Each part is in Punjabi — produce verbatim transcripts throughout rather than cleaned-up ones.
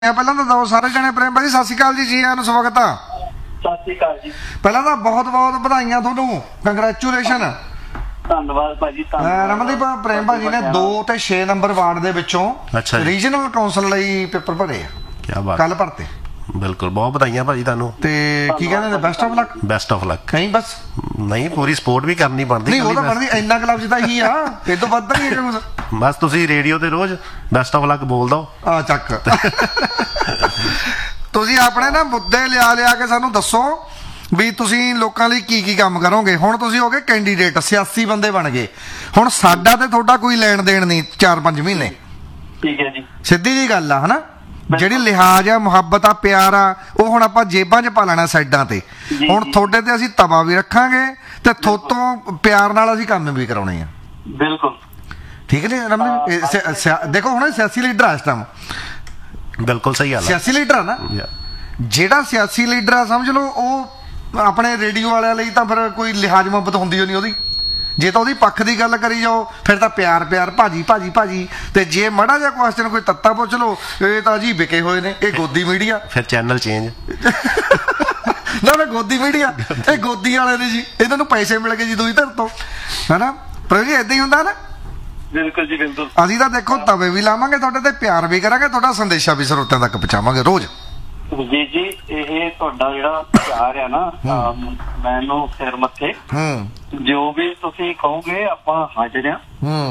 ਪਹਿਲਾਂ ਤਾਂ ਦੋ ਸਾਰੇ ਜਣੇ ਪ੍ਰੇਮ ਭਾਜੀ ਸਤਿ ਸ਼੍ਰੀ ਅਕਾਲ ਜੀ। ਜੀ ਆਇਆਂ ਨੂੰ ਸਵਾਗਤ ਆ। ਸਤਿ ਸ਼੍ਰੀ ਅਕਾਲ ਜੀ। ਪਹਿਲਾਂ ਤਾਂ ਬਹੁਤ ਬਹੁਤ ਵਧਾਈਆਂ ਤੁਹਾਨੂੰ, ਕੰਗ੍ਰੈਚੁਲੇਸ਼ਨ। ਧੰਨਵਾਦ ਭਾਜੀ। ਰਮਨਦੀਪ ਪ੍ਰੇਮ ਭਾਜੀ ਨੇ ਦੋ ਤੇ ਛੇ ਨੰਬਰ ਵਾਰਡ ਦੇ ਵਿੱਚੋਂ ਰੀਜਨਲ ਕੌਂਸਲ ਲਈ ਪੇਪਰ ਭਰੇ ਆ। ਕੀ ਬਾਤ, ਕੱਲ ਭਰਤੇ। ਬਿਲਕੁਲ, ਬਹੁਤ ਵਧਾਈਆਂ ਭਾਜੀ ਤੁਹਾਨੂੰ। ਤੇ ਕੀ ਕਹਿੰਦੇ ਨੇ, best of luck. Best of luck ਨਹੀਂ ਬਸ ਨਹੀਂ, ਪੂਰੀ ਸਪੋਰਟ ਵੀ ਕਰਨੀ ਬਣਦੀ। ਨਹੀਂ ਉਹ ਤਾਂ ਬਣਦੀ, ਇੰਨਾ ਕਲੱਬ ਜਿਹਾ ਹੀ ਆ, ਇਹ ਤੋਂ ਵੱਧ ਨਹੀਂ ਹੈ ਕੁਝ। ਬਸ ਤੁਸੀਂ ਰੇਡੀਓ ਤੇ ਰੋਜ਼ ਬੈਸਟ ਆਫ ਲੱਕ ਬੋਲ ਦੋ। ਆ ਚੱਕ। ਤੁਸੀਂ ਆਪਣੇ ਨਾ ਮੁੱਦੇ ਲਿਆ ਲਿਆ ਕੇ ਸਾਨੂੰ ਦੱਸੋ ਵੀ ਤੁਸੀਂ ਲੋਕਾਂ ਲਈ ਕੀ ਕੀ ਕੰਮ ਕਰੋਗੇ। ਹੁਣ ਤੁਸੀਂ ਹੋ ਗਏ ਕੈਂਡੀਡੇਟ, ਸਿਆਸੀ ਬੰਦੇ ਬਣ ਗਏ। ਹੁਣ ਸਾਡਾ ਤੇ ਤੁਹਾਡਾ ਕੋਈ ਲੈਣ ਦੇਣ ਨਹੀਂ ਚਾਰ ਪੰਜ ਮਹੀਨੇ। ਠੀਕ ਹੈ ਜੀ, ਸਿੱਧੀ ਜੀ ਗੱਲ ਆ ਹਨਾ। ਜਿਹੜੀ ਲਿਹਾਜ਼ ਆ, ਮੁਹੱਬਤ ਆ, ਪਿਆਰ ਆ, ਉਹ ਹੁਣ ਆਪਾਂ ਜੇਬਾਂ 'ਚ ਪਾ ਲੈਣਾ ਸਾਈਡਾਂ ਤੇ। ਹੁਣ ਤੁਹਾਡੇ ਤੇ ਅਸੀਂ ਤਵਾ ਵੀ ਰੱਖਾਂਗੇ ਤੇ ਥੋਤੋਂ ਪਿਆਰ ਨਾਲ ਅਸੀਂ ਕੰਮ ਵੀ ਕਰਾਉਣੇ ਆ। ਬਿਲਕੁਲ ਠੀਕ ਨੇ ਰਮਨ। ਦੇਖੋ ਹੁਣ ਸਿਆਸੀ ਲੀਡਰ ਆ ਇਸ ਟਾਈਮ। ਬਿਲਕੁਲ ਸਹੀ ਗੱਲ। ਸਿਆਸੀ ਲੀਡਰ ਆ ਨਾ, ਜਿਹੜਾ ਸਿਆਸੀ ਲੀਡਰ ਆ ਸਮਝ ਲਓ ਉਹ ਆਪਣੇ ਰੇਡੀਓ ਵਾਲਿਆਂ ਲਈ ਤਾਂ ਫਿਰ ਕੋਈ ਲਿਹਾਜ਼ ਮੁਹੱਬਤ ਹੁੰਦੀ ਓ ਨਹੀਂ ਉਹਦੀ। ਜੇ ਤਾਂ ਉਹਦੀ ਪੱਖ ਦੀ ਗੱਲ ਕਰੀ ਜਾਓ ਫਿਰ ਤਾਂ ਪਿਆਰ ਪਿਆਰ, ਭਾਜੀ ਭਾਜੀ ਭਾਜੀ। ਤੇ ਜੇ ਮਾੜਾ ਜਿਹਾ ਕੁਐਸਚਨ ਕੋਈ ਤੱਤਾ ਪੁੱਛ ਲਓ, ਇਹ ਤਾਂ ਜੀ ਵਿਕੇ ਹੋਏ ਨੇ, ਇਹ ਗੋਦੀ ਮੀਡੀਆ। ਫਿਰ ਚੈਨਲ ਚੇਂਜ। ਨਾ ਨਾ ਗੋਦੀ ਮੀਡੀਆ, ਇਹ ਗੋਦੀ ਵਾਲੇ ਨੇ ਜੀ, ਇਹਨਾਂ ਨੂੰ ਪੈਸੇ ਮਿਲ ਗਏ ਜੀ ਦੂਜੀ ਧਿਰ ਤੋਂ, ਹਨਾ। ਪਰ ਜੀ ਏਦਾਂ ਹੀ ਹੁੰਦਾ ਨਾ। ਬਿਲਕੁਲ ਜੀ ਬਿਲਕੁਲ। ਅਸੀਂ ਤਾਂ ਦੇਖੋ ਤਵੇ ਵੀ ਲਾਵਾਂਗੇ ਤੁਹਾਡੇ ਤੇ, ਪਿਆਰ ਵੀ ਕਰਾਂਗੇ, ਤੁਹਾਡਾ ਸੰਦੇਸ਼ਾ ਵੀ ਸਰੋਤਿਆਂ ਤੱਕ ਪਹੁੰਚਾਵਾਂਗੇ ਰੋਜ਼। ਜੀ ਜੀ, ਇਹ ਤੁਹਾਡਾ ਜਿਹੜਾ ਪਿਆਰ ਆ ਨਾ, ਮੈਨੂੰ ਸਿਰ ਮੱਥੇ ਜੋ ਵੀ ਤੁਸੀਂ ਕਹੋਗੇ ਆਪਾਂ ਹਾਜ਼ਰ ਆ।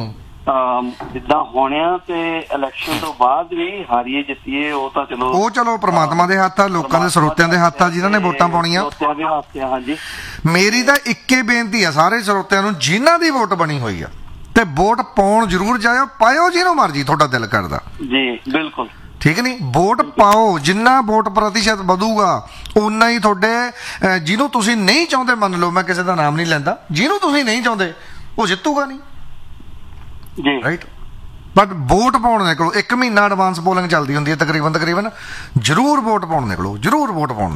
ਜਿੱਦਾਂ ਹੋਣਿਆ ਤੇ ਇਲੈਕਸ਼ਨ ਤੋਂ ਬਾਅਦ ਵੀ ਹਾਰੀਏ ਜਿੱਤੀਏ ਉਹ ਤਾਂ ਚਲੋ ਉਹ ਚਲੋ ਪ੍ਰਮਾਤਮਾ ਦੇ ਹੱਥ ਆ, ਲੋਕਾਂ ਦੇ ਸਰੋਤਿਆਂ ਦੇ ਹੱਥ ਆ ਜਿਨ੍ਹਾਂ ਨੇ ਵੋਟਾਂ ਪਾਉਣੀਆਂ। ਹਾਂਜੀ, ਮੇਰੀ ਤਾਂ ਇੱਕੇ ਬੇਨਤੀ ਆ ਸਾਰੇ ਸਰੋਤਿਆਂ ਨੂੰ, ਜਿਨ੍ਹਾਂ ਦੀ ਵੋਟ ਬਣੀ ਹੋਈ ਆ ਤੇ ਵੋਟ ਪਾਉਣ ਜ਼ਰੂਰ ਜਾਇਓ, ਪਾਇਓ ਜਿਹਨੂੰ ਮਰਜੀ ਤੁਹਾਡਾ ਦਿਲ ਕਰਦਾ ਜੀ। ਬਿਲਕੁਲ ਠੀਕ ਨਹੀਂ, ਵੋਟ ਪਾਓ। ਜਿੰਨਾ ਵੋਟ ਪ੍ਰਤੀਸ਼ਤ ਵਧੂਗਾ ਉਨਾ ਹੀ ਤੁਹਾਡੇ, ਜਿਹਨੂੰ ਤੁਸੀਂ ਨਹੀਂ ਚਾਹੁੰਦੇ, ਮੰਨ ਲਓ ਮੈਂ ਕਿਸੇ ਦਾ ਨਾਮ ਨਹੀਂ ਲੈਂਦਾ, ਜਿਹਨੂੰ ਤੁਸੀਂ ਨਹੀਂ ਚਾਹੁੰਦੇ ਉਹ ਜਿੱਤੂਗਾ ਨਹੀਂ ਜੀ, ਰਾਈਟ। ਬਟ ਵੋਟ ਪਾਉਣ ਨਿਕਲੋ, ਇੱਕ ਮਹੀਨਾ ਐਡਵਾਂਸ ਪੋਲਿੰਗ ਚੱਲਦੀ ਹੁੰਦੀ ਹੈ ਤਕਰੀਬਨ ਤਕਰੀਬਨ। ਜ਼ਰੂਰ ਵੋਟ ਪਾਉਣ ਨਿਕਲੋ, ਜ਼ਰੂਰ ਵੋਟ ਪਾਉਣ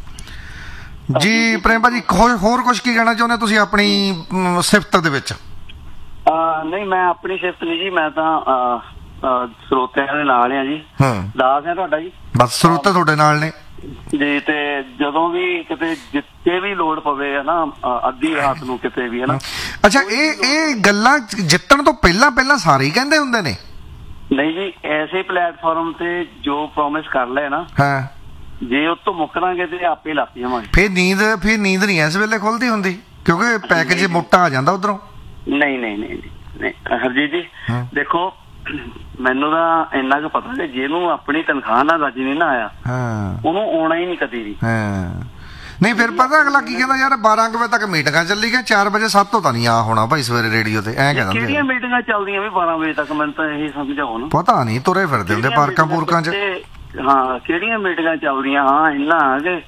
ਨਿਕਲੋ ਜੀ। ਪ੍ਰੇਮ ਭਾਜੀ ਹੋਰ ਕੁਝ ਕੀ ਕਹਿਣਾ ਚਾਹੁੰਦੇ ਤੁਸੀਂ ਆਪਣੀ ਸਿਫਤ ਦੇ ਵਿੱਚ? ਨਹੀਂ ਮੈਂ ਆਪਣੀ ਸਿਫਤ ਨਹੀਂ ਜੀ, ਮੈਂ ਤਾਂ ਸਰੋਤਿਆਂ ਦੇ ਨਾਲ ਆ ਜੀ। ਦਾਸ ਹੈ ਤੁਹਾਡਾ ਜੀ। ਬਸ ਸਰੋਤੇ ਤੁਹਾਡੇ ਨਾਲ ਨੇ ਜੀ। ਤੇ ਜਦੋਂ ਵੀ ਕਿਤੇ ਜਿੱਤੇ ਵੀ ਲੋੜ ਪਵੇ ਹੈ ਨਾ, ਅੱਧੀ ਰਾਤ ਨੂੰ ਕਿਤੇ ਵੀ ਹੈ ਨਾ। ਅੱਛਾ, ਇਹ ਇਹ ਗੱਲਾਂ ਜਿੱਤਣ ਤੋਂ ਪਹਿਲਾਂ ਪਹਿਲਾਂ ਸਾਰੇ ਹੀ ਕਹਿੰਦੇ ਹੁੰਦੇ ਨੇ? ਨਹੀਂ ਜੀ, ਐਸੇ ਪਲੇਟਫਾਰਮ ਤੇ ਜੋ ਪ੍ਰੋਮਿਸ ਕਰ ਲੈ ਨਾ, ਹਾਂ, ਜੇ ਉਹ ਤੋਂ ਮੁੱਕਰਾਂਗੇ ਤੇ ਆਪੇ ਲੱਗ ਜਾਵਾਂਗੇ। ਫਿਰ ਨੀਂਦ ਫਿਰ ਨੀਂਦ ਨਹੀਂ ਇਸ ਵੇਲੇ ਖੁੱਲਦੀ ਹੁੰਦੀ ਕਿਉਂਕਿ ਪੈਕੇਜ ਮੋਟਾ ਆ ਜਾਂਦਾ ਉਧਰੋਂ। ਨਹੀਂ ਨਹੀਂ ਨਹੀਂ ਨਹੀਂ ਹਰਜੀਤ ਜੀ, ਦੇਖੋ ਮੈਨੂੰ ਤਾਂ ਇੰਨਾ ਕੁ ਪਤਾ ਕਿ ਜਿਹਨੂੰ ਆਪਣੀ ਤਨਖਾਹ ਨਾਲ ਰੱਜ ਨਹੀਂ ਨਾ ਆਇਆ ਉਹਨੂੰ ਆਉਣਾ ਹੀ ਨਹੀਂ ਕਦੀ ਵੀ। ਨਹੀਂ ਫਿਰ ਪਤਾ ਅਗਲਾ ਕੀ ਕਹਿੰਦਾ, ਯਾਰ ਬਾਰਾਂ ਵਜੇ ਤੱਕ ਮੀਟਿੰਗਾਂ ਚੱਲੀ ਗਈਆਂ, ਚਾਰ ਵਜੇ ਸੱਤ ਤੋਂ ਤਾਂ ਨਹੀਂ ਆ ਹੋਣਾ ਭਾਈ ਸਵੇਰੇ ਰੇਡੀਓ ਤੇ। ਐਂ ਕਹਿੰਦਾ ਕਿਹੜੀਆਂ ਮੀਟਿੰਗਾਂ ਚੱਲਦੀਆਂ ਵੀ ਬਾਰਾਂ ਵਜੇ ਤੱਕ, ਮੈਨੂੰ ਤਾਂ ਇਹ ਸਮਝਾਓ ਨਾ। ਪਤਾ ਨਹੀਂ, ਤੁਰੇ ਫਿਰਦੇ ਹੁੰਦੇ ਪਾਰਕਾਂ ਪੂਰਕਾਂ 'ਚ। ਹਾਂ, ਕਿਹੜੀਆਂ ਮੀਟਿੰਗਾਂ ਚੱਲਦੀਆਂ? ਹਾਂ ਇੰਨਾ ਕਿ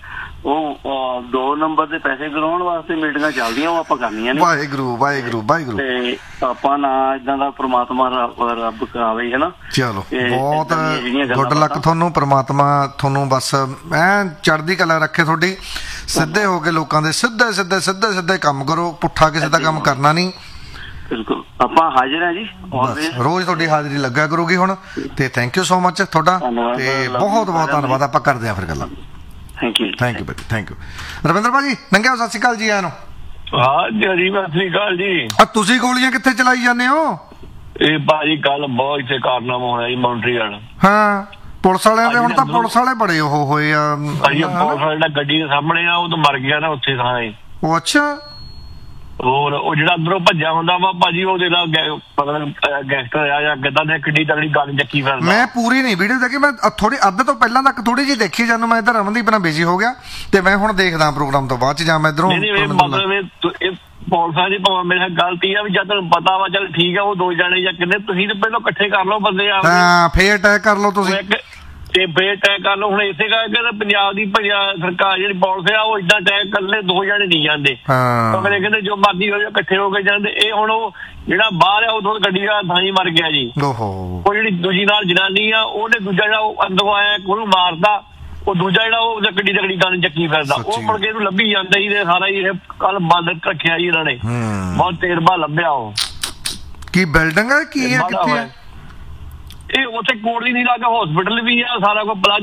ਉਹ ਦੋ ਨੰਬਰ ਦੇ ਪੈਸੇ ਗਰਾਉਣ ਵਾਸਤੇ ਮੀਟਿੰਗਾਂ ਚੱਲਦੀਆਂ, ਉਹ ਆਪਾਂ ਕਰਨੀਆਂ ਨੇ। ਵਾਹਿਗੁਰੂ ਵਾਹਿਗੁਰੂ ਵਾਹਿਗੁਰੂ। ਤੇ ਆਪਾਂ ਨਾ ਏਦਾਂ ਦਾ ਪ੍ਰਮਾਤਮਾ ਰੱਬ ਕਰਾਵੇ ਹੈ ਨਾ। ਚਲੋ ਬਹੁਤ ਗੁੱਡ ਲੱਕ ਤੁਹਾਨੂੰ, ਪ੍ਰਮਾਤਮਾ ਤੁਹਾਨੂੰ ਬਸ ਐ ਚੜ੍ਹਦੀ ਕਲਾ ਰੱਖੇ ਤੁਹਾਡੀ। ਸਿੱਧੇ ਹੋ ਕੇ ਲੋਕਾਂ ਦੇ ਸਿੱਧੇ ਸਿੱਧੇ ਸਿੱਧੇ ਸਿੱਧੇ ਕੰਮ ਕਰੋ, ਪੁੱਠਾ ਕਿਸੇ ਦਾ ਕੰਮ ਕਰਨਾ ਨਹੀਂ। ਬਿਲਕੁਲ, ਆਪਾਂ ਹਾਜ਼ਰ ਹਾਂ ਜੀ, ਰੋਜ਼ ਤੁਹਾਡੀ ਹਾਜ਼ਰੀ ਲੱਗਾ ਕਰੂਗੀ ਹੁਣ। ਤੇ ਥੈਂਕ ਯੂ ਸੋ ਮਚ ਤੁਹਾਡਾ, ਤੇ ਬਹੁਤ ਬਹੁਤ ਧੰਨਵਾਦ। ਆਪਾਂ ਕਰਦੇ ਹਾਂ ਫਿਰ ਗੱਲਾਂ। ਥੈਂਕ ਯੂ ਥੈਂਕ ਯੂ ਭਾਜੀ, ਥੈਂਕ ਯੂ। ਰਵਿੰਦਰ ਭਾਜੀ ਨੰਗਿਆ ਸਤਿ ਸ਼੍ਰੀ ਅਕਾਲ ਜੀ। ਆਇਆਂ ਨੂੰ। ਹਾਂ ਜੀ, ਸਤਿ ਸ਼੍ਰੀ ਅਕਾਲ ਜੀ। ਆ ਤੁਸੀਂ ਗੋਲੀਆਂ ਕਿੱਥੇ ਚਲਾਈ ਜਾਂਦੇ ਹੋ? ਇਹ ਭਾਜੀ ਕੱਲ ਬਹੁਤ ਇੱਥੇ ਕਾਰਨਾਮਾ ਹੋਇਆ ਜੀ ਮੌਂਟਰੀਅਲ। ਹਾਂ, ਪੁਲਿਸ ਵਾਲਿਆਂ ਦੇ ਹੁਣ ਤਾਂ ਪੁਲਿਸ ਵਾਲੇ ਬੜੇ ਉਹ ਹੋਏ ਆ ਭਾਜੀ। ਪੁਲਿਸ ਵਾਲਾ ਜਿਹੜਾ ਗੱਡੀ ਦੇ ਸਾਹਮਣੇ ਆ ਉਹ ਤਾਂ ਮਰ ਗਿਆ ਨਾ ਉੱਥੇ ਥਾਂ ਹੀ। ਉਹ ਅੱਛਾ। ਹੋਰ ਉਹ ਜਿਹੜਾ ਅੰਦਰੋਂ ਭੱਜਿਆ ਹੁੰਦਾ ਵਾ ਭਾਜੀ, ਉਹਦੇ ਨਾਲ ਗੈਂਗਸਟਰ ਆ ਜਾਂ ਕਿੱਦਾਂ ਦੇ ਕਿੱਡੀ ਤਗੜੀ ਗੱਲ ਚੱਕੀ ਫਿਰਦਾ। ਮੈਂ ਪੂਰੀ ਨਹੀਂ ਵੀਡੀਓ ਦੇਖੀ, ਮੈਂ ਥੋੜੀ ਅੱਧ ਤੋਂ ਪਹਿਲਾਂ ਤੱਕ ਥੋੜੀ ਜਿਹੀ ਦੇਖੀ, ਜਦੋਂ ਮੈਂ ਇੱਧਰ ਰਮਨਦੀਪ ਨਾਲ ਬਿਜ਼ੀ ਹੋ ਗਿਆ। ਤੇ ਮੈਂ ਹੁਣ ਦੇਖਦਾ ਪ੍ਰੋਗਰਾਮ ਤੋਂ ਬਾਅਦ ਚ, ਜਾਂ ਮੈਂ ਇੱਧਰੋਂ ਮਤਲਬ ਇਹ ਪੁਲਿਸਾਂ ਦੀ ਭਾਵੇਂ ਮੇਰੇ ਗਲਤੀ ਆ ਵੀ ਜਦ ਤੁਹਾਨੂੰ ਪਤਾ ਵਾ ਚੱਲ ਠੀਕ ਆ ਉਹ ਦੋ ਜਾਣੇ ਜਾਂ ਕਿੰਨੇ, ਤੁਸੀਂ ਤਾਂ ਪਹਿਲਾਂ ਇਕੱਠੇ ਕਰ ਲਓ ਬੰਦੇ ਆ। ਹਾਂ, ਫੇਰ ਅਟੈਕ ਕਰ ਲਓ ਤੁਸੀਂ ਤੇ ਫੇਰ ਅਟੈਕ ਕਰ ਲਓ। ਹੁਣ ਇਸੇ ਕਰਕੇ ਪੰਜਾਬ ਦੀ ਸਰਕਾਰ ਜਿਹੜੀ ਪੁਲਿਸ ਆ ਉਹ ਏਦਾਂ ਅਟੈਕ ਕਰਲੇ ਦੋ ਜਾਣੇ ਨਹੀਂ ਜਾਂਦੇ। ਅਗਲੇ ਕਹਿੰਦੇ ਜੋ ਮਰਜ਼ੀ ਹੋ ਜਾ, ਇਕੱਠੇ ਹੋ ਕੇ ਜਾਂਦੇ। ਇਹ ਹੁਣ ਉਹ ਜਿਹੜਾ ਬਾਹਰ ਆ ਉਹ ਗੱਡੀ ਦਾ ਥਾਂ ਹੀ ਮਰ ਗਿਆ ਜੀ। ਉਹ ਜਿਹੜੀ ਦੂਜੀ ਨਾਲ ਜਨਾਨੀ ਆ, ਉਹਨੇ ਦੂਜਾ ਜਿਹੜਾ ਉਹ ਅੰਦਰੋਂ ਆਇਆ ਉਹਨੂੰ ਮਾਰਦਾ, ਉਹ ਦੂਜਾ ਜਿਹੜਾ ਉਹ ਗੱਡੀ ਤਗੜੀ ਗੱਲ ਚੱਕੀ ਫਿਰਦਾ, ਉਹ ਮੁੜ ਕੇ ਇਹਨੂੰ ਲੱਭੀ ਜਾਂਦਾ ਸੀ। ਤੇ ਸਾਰਾ ਇਹ ਕੱਲ ਬੰਦ ਰੱਖਿਆ ਜੀ ਇਹਨਾਂ ਨੇ, ਬਹੁਤ ਦੇਰ ਬਾਅਦ ਲੱਭਿਆ। ਉਹ ਕੀ ਬਿਲਡਿੰਗ ਹੈ, ਕੀ ਹੈ, ਕਿੱਥੇ ਹੈ? ਇਹ ਉੱਥੇ ਕੋਰਟ ਦੀ ਨਹੀਂ ਲੱਗਾ ਹਸਪੀਟਲ ਵੀ ਆ ਸਾਰਾ ਕੁਝ